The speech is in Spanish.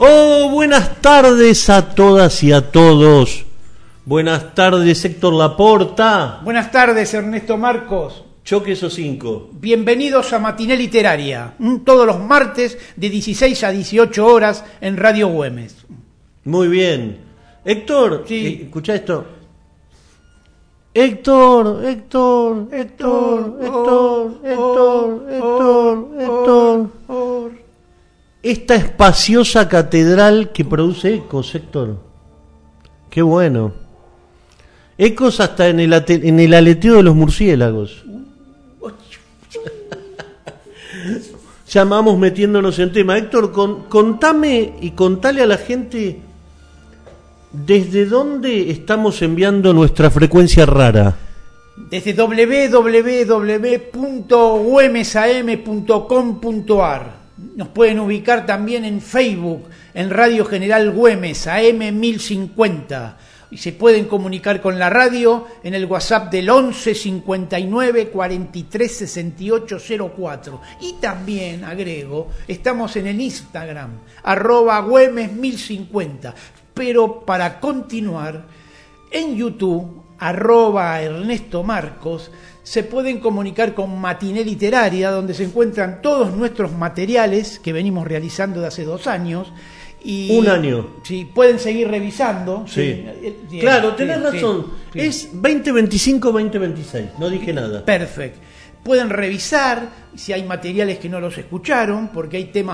Oh, buenas tardes a todas y a todos. Buenas tardes, Héctor Laporta. Buenas tardes, Ernesto Marcos. Choque esos 5. Bienvenidos a Matiné Literaria, todos los martes de 16 a 18 horas en Radio Güemes. Muy bien. Héctor, sí. Escuchá esto. Héctor. Esta espaciosa catedral que produce ecos, Héctor. Qué bueno. Ecos hasta en el aleteo de los murciélagos. Llamamos metiéndonos en tema. Héctor, contame y contale a la gente desde dónde estamos enviando nuestra frecuencia rara. Desde www.güemesam.com.ar. Nos pueden ubicar también en Facebook, en Radio General Güemes, AM 1050. Y se pueden comunicar con la radio en el WhatsApp del 11 59 43 68 04. Y también, agrego, estamos en el Instagram, @Güemes 1050. Pero para continuar, en YouTube, @Ernesto Marcos, se pueden comunicar con Matiné Literaria, donde se encuentran todos nuestros materiales que venimos realizando de hace 2 años. Y, 1 año. Sí, pueden seguir revisando. Sí. Claro, tenés razón. Sí. Es 2025-2026, no dije nada. Perfecto. Pueden revisar si hay materiales que no los escucharon, porque hay temas